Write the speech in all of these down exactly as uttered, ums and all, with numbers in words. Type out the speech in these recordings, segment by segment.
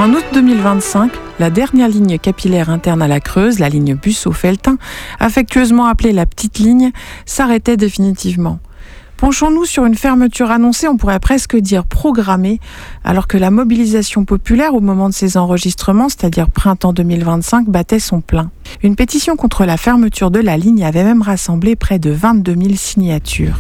En août deux mille vingt-cinq, la dernière ligne capillaire interne à la Creuse, la ligne Busseau-Felletin, affectueusement appelée la petite ligne, s'arrêtait définitivement. Penchons-nous sur une fermeture annoncée, on pourrait presque dire programmée, alors que la mobilisation populaire au moment de ces enregistrements, c'est-à-dire printemps deux mille vingt-cinq, battait son plein. Une pétition contre la fermeture de la ligne avait même rassemblé près de vingt-deux mille signatures.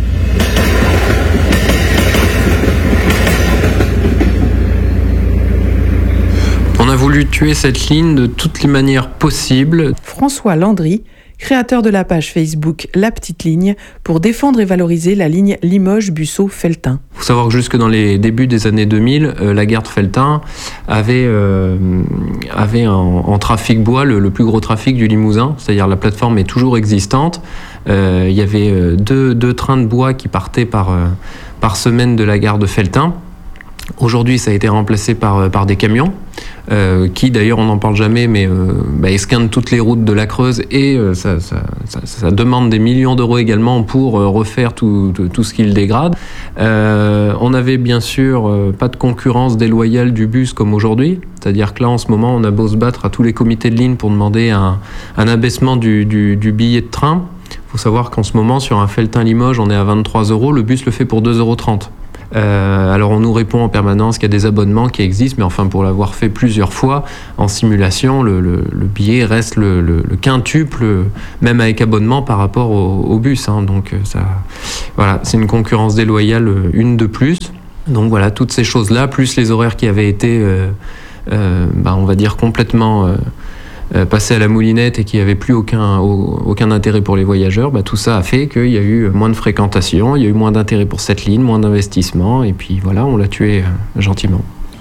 On a voulu tuer cette ligne de toutes les manières possibles. François Landry, créateur de la page Facebook La Petite Ligne, pour défendre et valoriser la ligne Limoges-Busseau-Felletin. Il faut savoir que jusque dans les débuts des années deux mille, euh, la gare de Felletin avait, euh, avait en, en trafic bois le, le plus gros trafic du Limousin, c'est-à-dire la plateforme est toujours existante. Euh, il y avait euh, deux, deux trains de bois qui partaient par, euh, par semaine de la gare de Felletin. Aujourd'hui, ça a été remplacé par, par des camions, euh, qui d'ailleurs, on n'en parle jamais, mais euh, bah, esquintent toutes les routes de la Creuse et euh, ça, ça, ça, ça demande des millions d'euros également pour euh, refaire tout, tout, tout ce qu'ils dégradent. Euh, on avait bien sûr euh, pas de concurrence déloyale du bus comme aujourd'hui, c'est-à-dire que là, en ce moment, on a beau se battre à tous les comités de ligne pour demander un, un abaissement du, du, du billet de train. Il faut savoir qu'en ce moment, sur un Felletin-Limoges, on est à vingt-trois euros, le bus le fait pour deux euros trente. Euh, alors on nous répond en permanence qu'il y a des abonnements qui existent, mais enfin pour l'avoir fait plusieurs fois en simulation, le, le, le billet reste le, le, le quintuple, même avec abonnement par rapport au, au bus. Hein, donc ça, voilà, c'est une concurrence déloyale, une de plus. Donc voilà, toutes ces choses-là, plus les horaires qui avaient été, euh, euh, bah, on va dire complètement euh, Euh, passé à la moulinette et qui n'avait plus aucun, aucun intérêt pour les voyageurs, bah, tout ça a fait qu'il y a eu moins de fréquentation, il y a eu moins d'intérêt pour cette ligne, moins d'investissement, et puis voilà, on l'a tué euh, gentiment.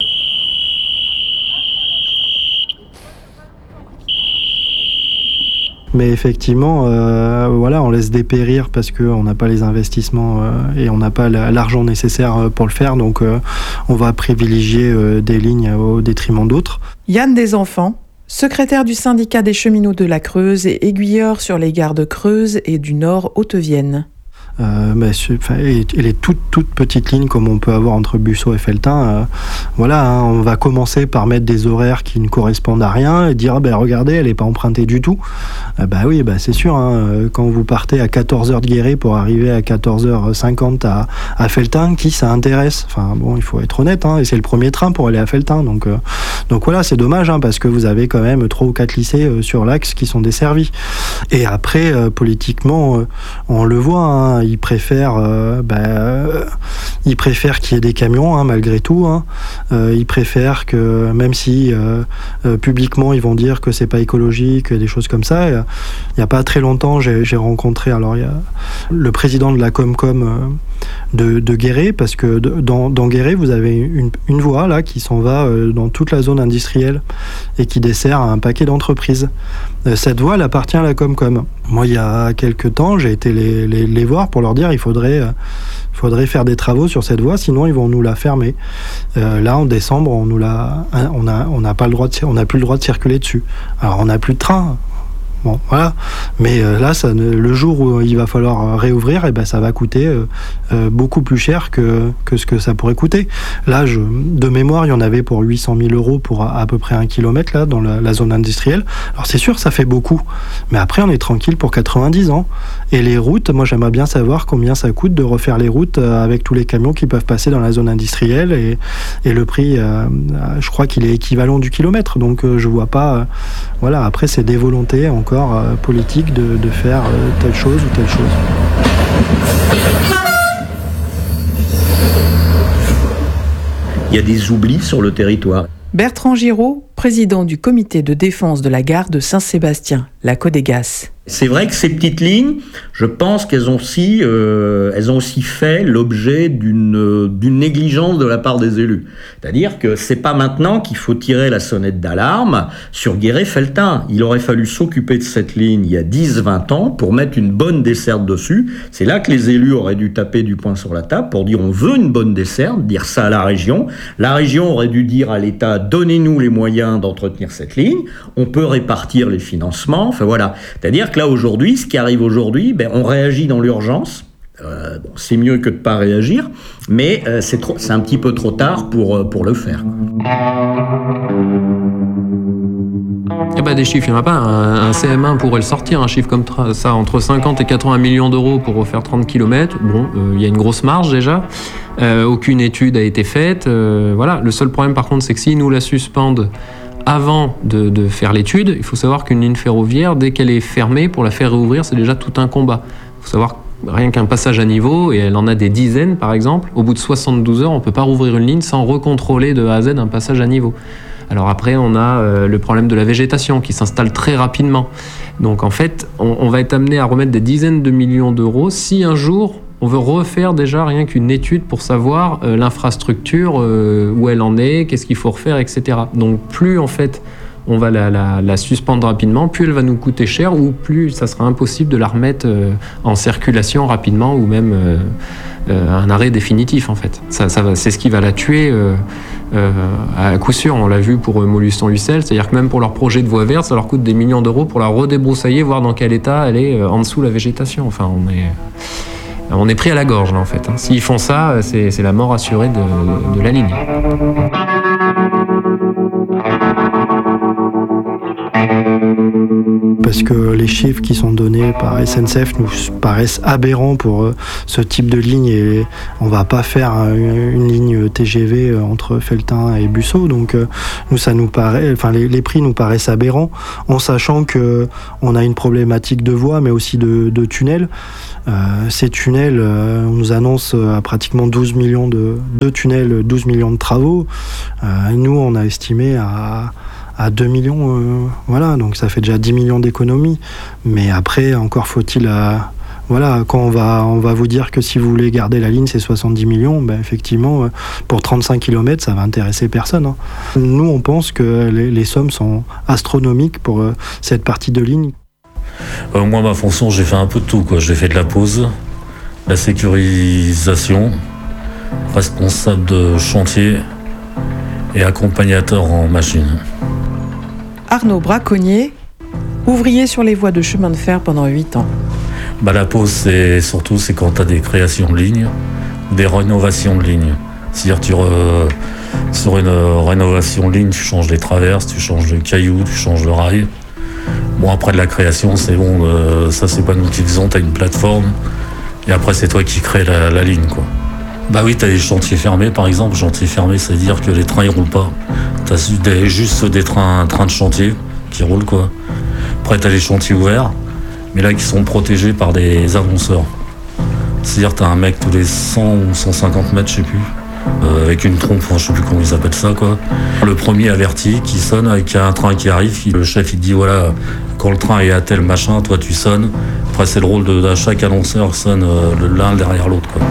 Mais effectivement, euh, voilà, on laisse dépérir parce qu'on n'a pas les investissements euh, et on n'a pas la, l'argent nécessaire pour le faire, donc euh, on va privilégier euh, des lignes au détriment d'autres. Yann Desenfants, secrétaire du syndicat des cheminots de la Creuse et aiguilleur sur les gares de Creuse et du Nord Haute-Vienne. Euh, bah, et, et les toutes, toutes petites lignes comme on peut avoir entre Busseau et Felletin, euh, voilà, hein, on va commencer par mettre des horaires qui ne correspondent à rien et dire ah, bah, regardez, elle n'est pas empruntée du tout. Euh, bah oui, bah, c'est sûr, hein, quand vous partez à quatorze heures de Guéret pour arriver à quatorze heures cinquante à, à Felletin, qui ça intéresse? Enfin bon, il faut être honnête, hein, et c'est le premier train pour aller à Felletin, donc, euh, donc voilà, c'est dommage, hein, parce que vous avez quand même trois ou quatre lycées euh, sur l'axe qui sont desservis. Et après, euh, politiquement, euh, on le voit, hein, ils préfèrent, euh, bah, euh, ils préfèrent qu'il y ait des camions, hein, malgré tout. Hein. Euh, ils préfèrent que, même si euh, euh, publiquement ils vont dire que c'est pas écologique, des choses comme ça. Il n'y a pas très longtemps, j'ai, j'ai rencontré, alors il y a le président de la Comcom euh, de, de Guéret, parce que de, dans, dans Guéret, vous avez une, une voie là qui s'en va euh, dans toute la zone industrielle et qui dessert un paquet d'entreprises. Euh, cette voie, elle appartient à la Comcom. Moi, il y a quelques temps, j'ai été les, les, les voir pour leur dire il faudrait, euh, faudrait faire des travaux sur cette voie, sinon ils vont nous la fermer. Euh, là, en décembre, on nous l'a, on a, on n'a pas le droit de, on n'a plus le droit de circuler dessus. Alors, on n'a plus de train. Bon, voilà. Mais euh, là, ça, le jour où il va falloir réouvrir, eh ben, ça va coûter euh, euh, beaucoup plus cher que, que ce que ça pourrait coûter. Là, je, de mémoire, il y en avait pour huit cent mille euros pour à, à peu près un kilomètre là, dans la, la zone industrielle. Alors c'est sûr, ça fait beaucoup. Mais après, on est tranquille pour quatre-vingt-dix ans. Et les routes, moi, j'aimerais bien savoir combien ça coûte de refaire les routes euh, avec tous les camions qui peuvent passer dans la zone industrielle. Et, et le prix, euh, je crois qu'il est équivalent du kilomètre. Donc, euh, je vois pas... Euh, voilà, après, c'est des volontés encore Euh, politique de, de faire euh, telle chose ou telle chose. Il y a des oublis sur le territoire. Bertrand Giraud, président du comité de défense de la gare de Saint-Sébastien, la Codégas. C'est vrai que ces petites lignes, je pense qu'elles ont aussi, euh, elles ont aussi fait l'objet d'une, euh, d'une négligence de la part des élus. C'est-à-dire que c'est pas maintenant qu'il faut tirer la sonnette d'alarme sur Guéret-Felletin. Il aurait fallu s'occuper de cette ligne il y a dix vingt ans pour mettre une bonne desserte dessus. C'est là que les élus auraient dû taper du poing sur la table pour dire on veut une bonne desserte, dire ça à la région. La région aurait dû dire à l'État donnez-nous les moyens d'entretenir cette ligne. On peut répartir les financements. Enfin voilà. C'est-à-dire que là aujourd'hui, ce qui arrive aujourd'hui, ben, on réagit dans l'urgence. Euh, bon, c'est mieux que de ne pas réagir, mais euh, c'est, trop, c'est un petit peu trop tard pour, pour le faire. Eh ben, des chiffres, il n'y en a pas. Un, un C M un pourrait le sortir, un chiffre comme tra- ça, entre cinquante et quatre-vingts millions d'euros pour refaire trente kilomètres. Bon, il euh, y a une grosse marge déjà. Euh, aucune étude a été faite. Euh, voilà. Le seul problème, par contre, c'est que s'ils nous la suspendent avant de, de faire l'étude, il faut savoir qu'une ligne ferroviaire, dès qu'elle est fermée, pour la faire réouvrir, c'est déjà tout un combat. Il faut savoir rien qu'un passage à niveau, et elle en a des dizaines par exemple, au bout de soixante-douze heures, on ne peut pas rouvrir une ligne sans recontrôler de A à Z un passage à niveau. Alors après, on a euh, le problème de la végétation qui s'installe très rapidement. Donc en fait, on, on va être amené à remettre des dizaines de millions d'euros si un jour, on veut refaire déjà rien qu'une étude pour savoir euh, l'infrastructure, euh, où elle en est, qu'est-ce qu'il faut refaire, et cetera. Donc plus en fait, on va la, la, la suspendre rapidement, plus elle va nous coûter cher, ou plus ça sera impossible de la remettre euh, en circulation rapidement, ou même euh, euh, un arrêt définitif en fait. Ça, ça va, c'est ce qui va la tuer euh, euh, à coup sûr. On l'a vu pour euh, Molustan-Lucelle, c'est-à-dire que même pour leur projet de voie verte, ça leur coûte des millions d'euros pour la redébroussailler, voir dans quel état elle est euh, en dessous de la végétation. Enfin, on est, on est pris à la gorge là en fait. Hein. S'ils font ça, c'est, c'est la mort assurée de, de la ligne. Parce que les chiffres qui sont donnés par S N C F nous paraissent aberrants pour euh, ce type de ligne, et on va pas faire une, une ligne T G V entre Felletin et Busseau, donc euh, nous ça nous paraît, enfin les, les prix nous paraissent aberrants, en sachant que on a une problématique de voie, mais aussi de, de tunnels. Euh, ces tunnels, euh, on nous annonce à pratiquement douze millions de, de tunnels, douze millions de travaux. Euh, nous, on a estimé à à deux millions, euh, voilà, donc ça fait déjà dix millions d'économies. Mais après, encore faut-il, euh, voilà, quand on va, on va vous dire que si vous voulez garder la ligne, c'est soixante-dix millions, ben effectivement, euh, pour trente-cinq kilomètres, ça va intéresser personne. Hein. Nous, on pense que les, les sommes sont astronomiques pour euh, cette partie de ligne. Euh, moi, ma fonction, j'ai fait un peu de tout, quoi. J'ai fait de la pause, la sécurisation, responsable de chantier et accompagnateur en machine. Arnaud Braconnier, ouvrier sur les voies de chemin de fer pendant huit ans. Bah, la pause, c'est surtout c'est quand tu as des créations de lignes ou des rénovations de lignes. C'est-à-dire tu re... sur une rénovation de ligne, tu changes les traverses, tu changes le caillou, tu changes le rail. Bon, après de la création, c'est bon, euh, ça c'est pas nous qui faisons, tu as une plateforme et après c'est toi qui crée la, la ligne, quoi. Bah oui, t'as les chantiers fermés, par exemple. Chantiers fermés, c'est-à-dire que les trains, ils roulent pas. T'as des, juste des trains, trains de chantier qui roulent, quoi. Après, t'as les chantiers ouverts, mais là, qui sont protégés par des annonceurs. C'est-à-dire, t'as un mec tous les cent ou cent cinquante mètres, je sais plus, euh, avec une trompe, enfin, je sais plus comment ils appellent ça, quoi. Le premier averti qui sonne avec un train qui arrive, le chef, il dit, voilà, quand le train est à tel machin, toi, tu sonnes. Après, c'est le rôle de, de chaque annonceur sonne euh, l'un derrière l'autre, quoi.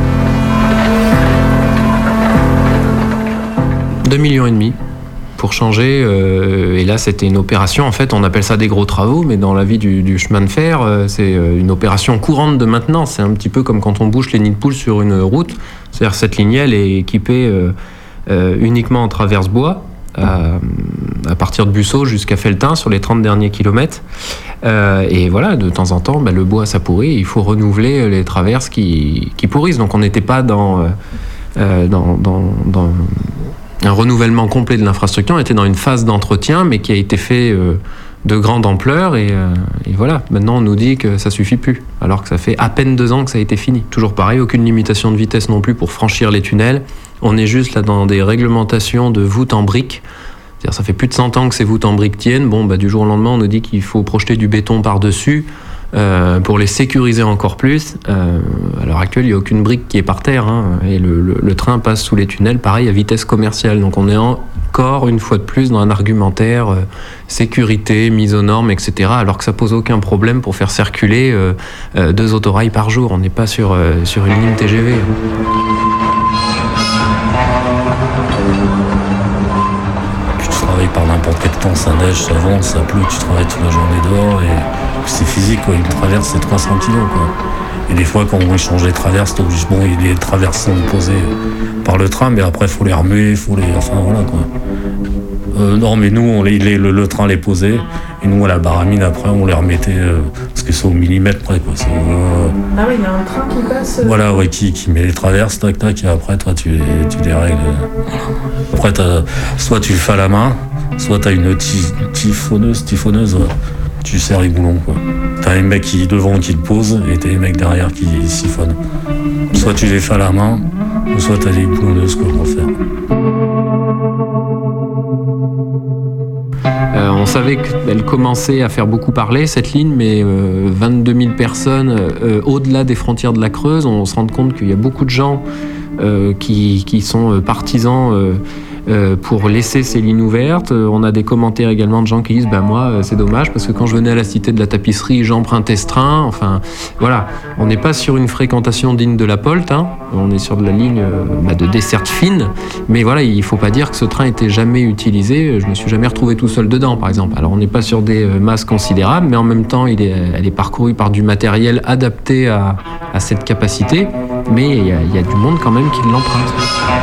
deux millions et demi pour changer, euh, et là c'était une opération, en fait on appelle ça des gros travaux, mais dans la vie du, du chemin de fer, euh, c'est une opération courante de maintenance. C'est un petit peu comme quand on bouche les nids de poules sur une route, c'est-à-dire cette ligne elle est équipée euh, euh, uniquement en traverse bois, à, à partir de Busseau jusqu'à Felletin sur les trente derniers kilomètres, euh, et voilà, de temps en temps bah, le bois ça pourrit, il faut renouveler les traverses qui, qui pourrissent, donc on n'était pas dans, euh, dans, dans, dans un renouvellement complet de l'infrastructure, on était dans une phase d'entretien, mais qui a été fait euh, de grande ampleur, et, euh, et voilà, maintenant on nous dit que ça suffit plus, alors que ça fait à peine deux ans que ça a été fini. Toujours pareil, aucune limitation de vitesse non plus pour franchir les tunnels, on est juste là dans des réglementations de voûtes en briques, c'est-à-dire ça fait plus de cent ans que ces voûtes en briques tiennent, bon bah du jour au lendemain on nous dit qu'il faut projeter du béton par-dessus, Euh, pour les sécuriser encore plus. Euh, à l'heure actuelle, il n'y a aucune brique qui est par terre, hein, et le, le, le train passe sous les tunnels, pareil, à vitesse commerciale. Donc on est encore, une fois de plus, dans un argumentaire euh, sécurité, mise aux normes, et cetera, alors que ça pose aucun problème pour faire circuler euh, euh, deux autorails par jour. On n'est pas sur, euh, sur une ligne T G V. Tu travailles par n'importe quel temps, ça neige, ça vente, ça pleut, tu travailles toute la journée dehors, et c'est physique, quoi. Une traverse, c'est trois cents kilos, quoi. Et des fois, quand on échange les traverses, t'es obligé, bon, les traverses sont posées par le train, mais après, il faut les remuer, il faut les, enfin, voilà, quoi. Euh, non, mais nous, on les, les, le, le train les posait, et nous, à la baramine, après, on les remettait, euh, parce que c'est au millimètre près, quoi. C'est, euh, Ah oui, il y a un train qui passe. voilà, ouais, qui, qui met les traverses, tac, tac, et après, toi, tu les, tu les règles. Après, t'as, soit tu le fais à la main, soit t'as une ti- typhonneuse, typhonneuse, ouais. Tu serres les boulons, quoi. T'as les mecs qui devant qui le posent et t'as les mecs derrière qui siphonnent. Soit tu les fais à la main, ou soit t'as des boulonneuses, quoi, pour faire. Euh, on savait qu'elle commençait à faire beaucoup parler, cette ligne, mais euh, vingt-deux mille personnes euh, au-delà des frontières de la Creuse, on se rend compte qu'il y a beaucoup de gens euh, qui, qui sont partisans euh, euh, pour laisser ces lignes ouvertes. On a des commentaires également de gens qui disent bah, « moi, c'est dommage, parce que quand je venais à la Cité de la Tapisserie, j'empruntais ce train. » Enfin, voilà, on n'est pas sur une fréquentation digne de la Polt, hein. On est sur de la ligne euh, bah, de desserte fine, mais voilà, il ne faut pas dire que ce train était jamais utilisé. Je me suis jamais retrouvé tout seul dedans, par exemple. Alors, on n'est pas sur des masses considérables, mais en même temps, il est, elle est parcourue par du matériel adapté à, à cette capacité, mais il y, a, il y a du monde quand même qui l'emprunte.